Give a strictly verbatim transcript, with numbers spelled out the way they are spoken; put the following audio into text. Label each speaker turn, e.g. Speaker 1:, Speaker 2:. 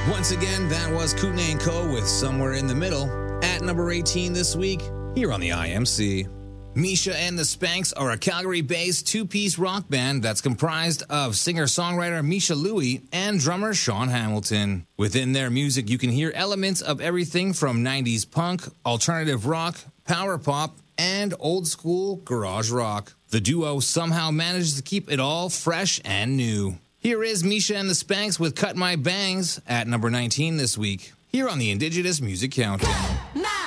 Speaker 1: Once again, that was Kootenai and Co. with Somewhere in the Middle. At number eighteen this week, here on the I M C. Misha and the Spanks are a Calgary-based two-piece rock band that's comprised of singer-songwriter Misha Louie and drummer Sean Hamilton. Within their music, you can hear elements of everything from nineties punk, alternative rock, power pop, and old-school garage rock. The duo somehow manages to keep it all fresh and new. Here is Misha and the Spanks with Cut My Bangs at number nineteen this week, here on the Indigenous Music Countdown.